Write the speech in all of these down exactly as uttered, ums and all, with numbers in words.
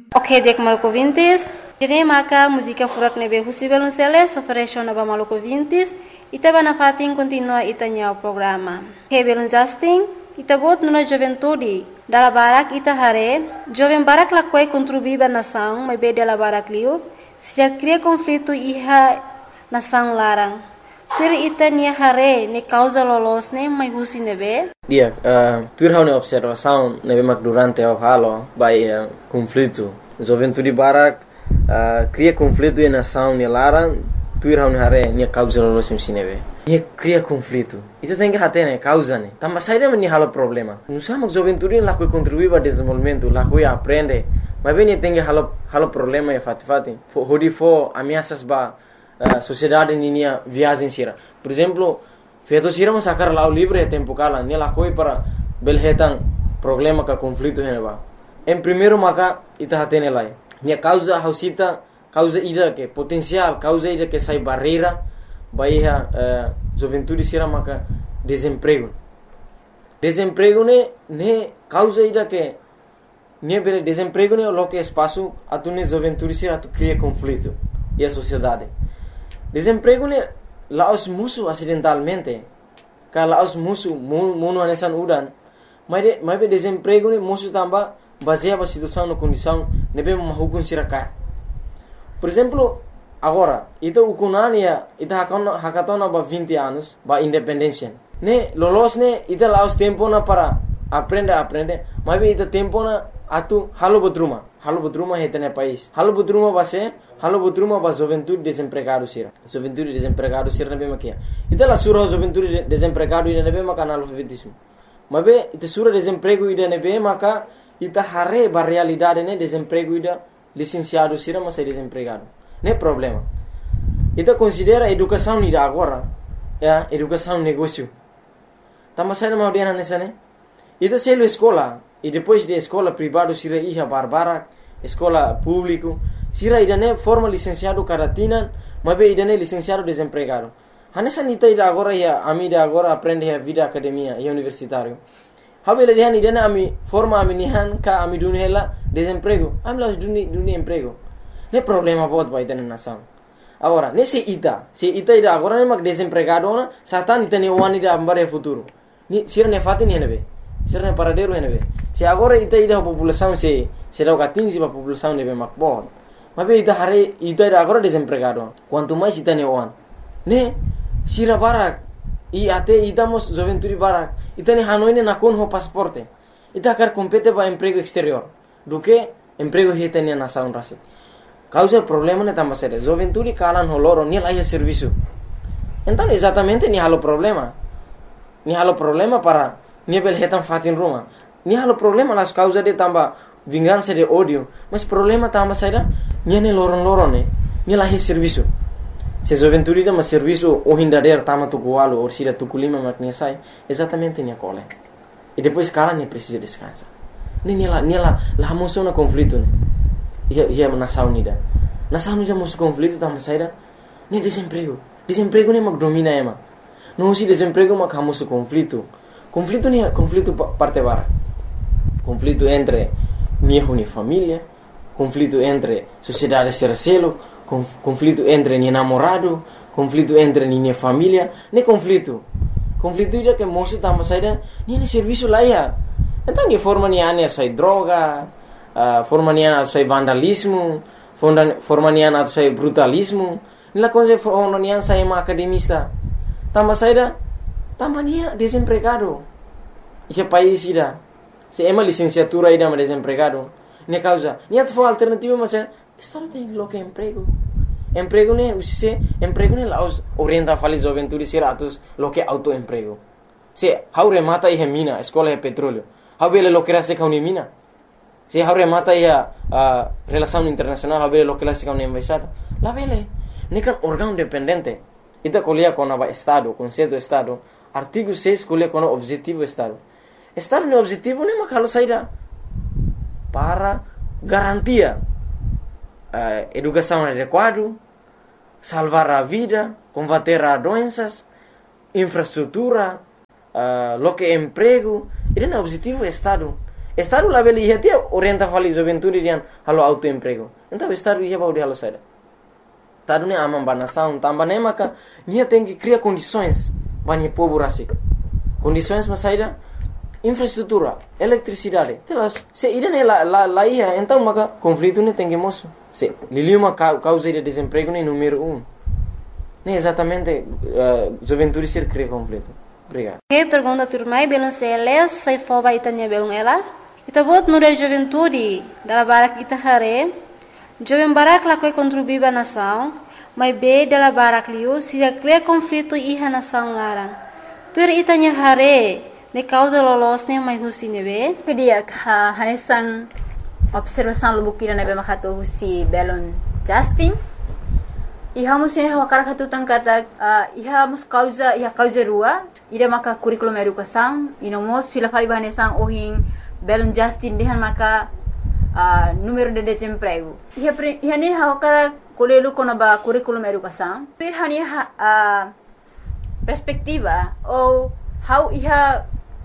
Ok, dek maluco vintis. Kini maka música furak nebe husibel unseles ofereció naba maluco vintis. Ita ba na fating continua itanya o programa. Hebelun Justin, ita bot nuna juventude. Dala barak ita hare, joven barak lakwai contribuiba nação, mai be dala barak liu. Se cria conflito iha nação larang. Tur ita nia hare ne causa lolos ne mai husi nebe. Dia, uh, tur hau ne observação nebe mak durante o halo by uh, conflito. Juventude barak uh, cria conflito e nação ne larang. Tur hau ne hare nia causa lolos ne nebe. Nia cria conflito. Ita tem que hate ne causa ne. Tamba saída me nia halo problema. Não sama juventude lá que contribui para desenvolvimento, lá que aprende. Mas bem tem que halo halo problema e fati fati. Hodi fo ameaças ba uh, sociedade ninia viagem sira. Por exemplo, feito sira mas sacar lá o livre tempo cala, ne lá coi para belhetan problema ka conflito hene ba. Em primeiro maka ita hate ne lá. Nia causa hausita causa ida que potencial, causa ida que sai barreira baia uh, juventude sira maka desemprego. Desemprego ne ne causa ida que ne bele desemprego ne lo que espaço a tu ne juventude sira tu cria conflito e a sociedade. Desemprego ne lá os musu acidentalmente. Ka lá os musu mono anesan udan. Mas de mas be desemprego ne musu tamba baseia a situação na condição ne be mahukun sira ka. Por exemplo, agora, ita ukunania, ita hakatona hakatona ba vinte anos, ba independência. Ne lolos ne ita laos tempo na para aprender aprender, mas be ita tempo na atu halo bodruma, halo bodruma hetene país. Halo bodruma base, halo bodruma ba juventude desempregado sira. Juventude desempregado sira be makia. Ita la sura juventude desempregado ida be maka analfabetismo. Mas be ita sura desemprego ida ne be maka ita hare ba realidade ne desemprego ida licenciado sira mas é desempregado. Não é problema. Ita considera educação ida agora, é educação negócio. Tama sai na audiana nessa né? Ita selo escola e depois de escola privado sira iha barbara, escola público, sira ida ne forma licenciado caratina, mas be ida ne licenciado desempregado. Hanessa nita ida agora ia amida agora aprende a vida academia e universitário. Habele dihan ida ne ami forma ami nihan ka ami dunela desemprego. Ami las duni duni emprego. Ne problema bot ba ida na nação. Agora, nesse ita, se ita ida agora ne mag desempregado na, satan ita ne wani da ambare futuro. Ni sira ne fati ni henebe. Sira ne paradero henebe. Se agora ita ida a população se se dá quinze para a população nebe mag bot. Mas be ita hare ita ida agora desempregado. Quanto mais ita ne wan. Ne sira barak e até idamos juventude barak. Ita ne hanoi ne nakon ho pasaporte. Ita quer compete para emprego exterior. Do que emprego hita ne nação rasi. Causa problema ne tamba sere. Juventude kalan ho loro ni lá serviço. Então exatamente ni halo problema. Ni halo problema para ni bel hetan fatin ruma. Ni halo problema las causa de tamba vingança de ódio. Mas problema tamba sere ni ne loron loron ne. Ni lá serviço. Se juventude dá mas serviço o hindader tama tu gualo ou sira tu kulima makne sai. Exatamente ni cole. E depois kalan ne precisa descansar. Ni ni lá ni lá lá moção na conflito ne. Ia ia nação unida. Nação unida mos conflito tama saída. Nem desemprego. Desemprego nem mag domina ema. Não se desemprego mag hamos conflito. Conflito nem conflito parte bara. Conflito entre minha uni família, conflito entre sociedade sercelo, conflito entre minha namorado, conflito entre minha família, nem conflito. Conflito ida que moço tama saída, nem serviço lá ia. Então de forma nem ane sai droga. Uh, forma nian atau sai vandalismo, forma nian atau sai brutalismo. Nila coisa forma nian sai ma academista. Tama saída, tama nia desempregado. Esse país ida, se ema licenciatura ida ma desempregado. Ne causa, nia tu alternativa macam, estado tem lo que emprego. Emprego ne usise, emprego ne laos orienta fali juventude sira atus lo que autoemprego. Se haure mata e mina, escola de petróleo. Haubele lo que era se kauni mina. Se haure mata ia uh, relação internacional haver lo que la siga una embaixada. La vele, nekan órgão dependente. Ita colia com o estado, conceito estado. Artigo seis colia com o objetivo estado. Estado no objetivo nem makalo saída para garantia uh, educação adequada, salvar a vida, combater as doenças, infraestrutura, uh, lo que emprego. Ida no objetivo estado. Estado lá beli ia dia orienta fali juventude dian halo autoemprego. Então estado ia baudi halo saida. Estado ne amam banação, tamba ne maka nia tem que criar condições banhe povo rasik. Condições mas saida infraestrutura, eletricidade. Telas se irene la la la ia então maka conflito ne tem que moço. Se liliuma causa de desemprego ne número um. Nem exatamente uh, juventude ser cria conflito. Obrigado. Que pergunta turmai belum seles sai foba itanya belum ela. Ita bot nure juventude dala barak ita hare. Jovem barak la koi contribuiba nação, mas be dala barak liu se cria conflito iha nação larang. Tur itanya hare ne causa lolos ne mai husi nebe. Kedia ha hanesan observação lubukira nebe makato husi belon Justin. Iha musin hawa karakatu tangkata uh, iha mus causa iha causa rua ida maka curriculum educação inomos fila fali bahanesan ohin belon Justin dehan maka uh, número de desemprego iha iha ne hawa kara kolelu kona ba curriculum educação iha ni uh, perspectiva ou how iha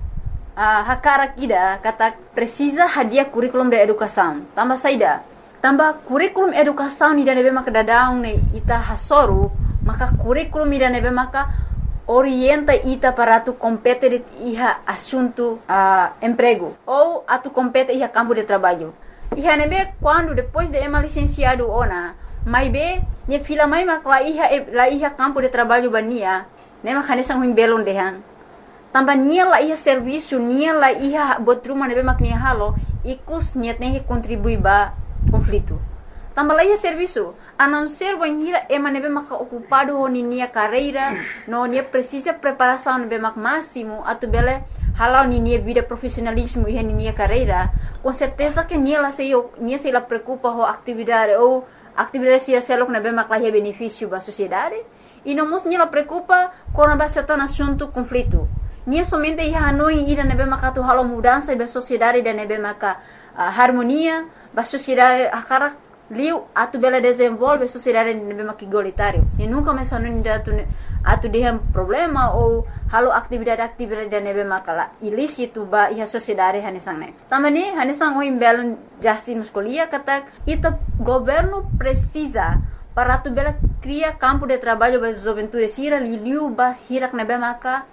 uh, hakara ida kata precisa hadia curriculum de educação tambah saida tambah kurikulum educação ida nebe maka dadaung ne ita hasoru maka kurikulum ida nebe maka orienta ita para tu compete iha assunto uh, emprego ou atu compete iha campo de trabalho iha nebe quando depois de ema licenciado ona mai be ne fila mai maka la iha la iha campo de trabalho bania ne maka nesang huim belon dehan tambah nia la iha serviço nia la iha botruma nebe mak nia halo ikus niat ne contribui ba conflito. Tambah lagi serviço, a não ser banhira ema nebe maka ocupado ho nia carreira, no nia precisa preparação nebe mak máximo, atu bele halau nia vida profissionalismo e nia carreira, com certeza que nia la sei nia sei la preocupa ho atividade ou atividade se selok nebe mak la benefício ba sociedade, e não mos nia la preocupa com a base tan assunto conflito. Nia somente ia hanoi ida nebe maka tu halau mudança ba sociedade da nebe maka uh, harmonia ba sociedade akara liu atu bela desenvolve sociedade nebe mak igualitário e nunca mais hanoi ida tu atu dehem problema ou halau atividade-atividade da nebe maka ilícito ba ia sociedade hanesang ne tamani hanesang o imbelon Justin muscolia kata ita governo precisa para tu bela cria campo de trabalho ba juventude sira liu ba hirak nebe maka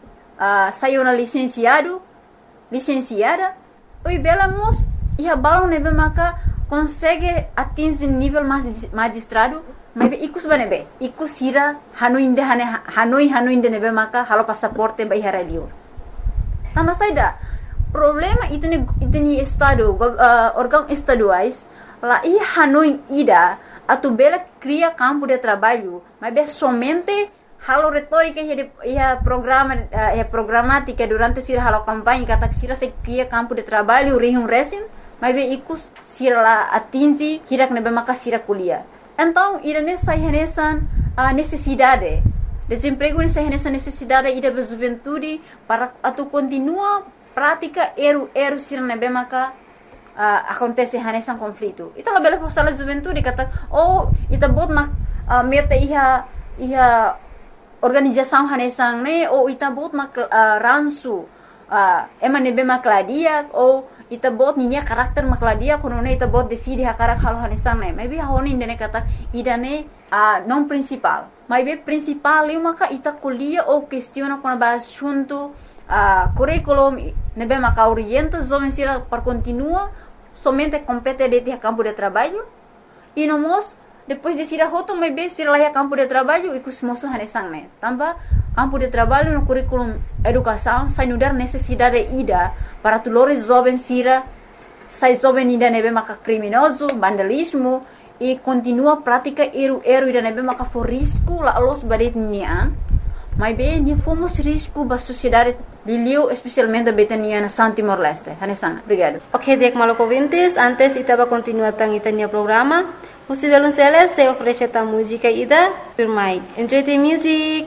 Uh, saiu na licenciado, licenciada, oi bela mos ia balão nebe maka consegue atingir nível magistrado, mas ikus banebe, ikus hira hanuinde hane hanoi hanuinde nebe maka halo passaporte ba hira liur. Tama saida problema itu ni itu ni estado uh, órgão estaduais lá ia hanoi ida atu bela cria campo de trabalho, mas be somente halo retórica ia programa ia programática durante sira halo campanha kata sira se cria campo de trabalho rihum resim mas be ikus sira la atingi hirak nebe maka sira kuliah então ira nessa renesan a necessidade desemprego nessa renesan necessidade ida be juventude para atu continua prática eru eru sira nebe maka uh, acontece renesan conflito ita la bela força la juventude kata oh ita bot mak uh, meta iha iha organização hanesang ne ou ita bot mak uh, ransu uh, ema nebe makladia ou ita bot ninya karakter makladia kono ne ita bot decide hakarak halo hanesang ne maybe honi ndene kata idane uh, non principal maybe principal eu maka ita kuliah ou questiona kono ba assunto uh, curriculum nebe maka orienta jovem sira para continua somente compete de campo de trabalho e no mos depois de sira hoto mai be sira lá campo de trabalho e kus moço hanesang ne tamba campo de trabalho no curriculum educação sai nudar necessidade ida para tulores jovem sira sai jovem ida nebe maka criminoso vandalismo e continua prática eru eru ida nebe maka for risco la los badet nian mai be ni fomos risco ba sociedade liliu especialmente betania na San Timor Leste hanesang obrigado. Ok, dek maloko vintes antes itaba continua tang itania programa. Musivelun Celes se oferece ta música ida firmai. Enjoy the music.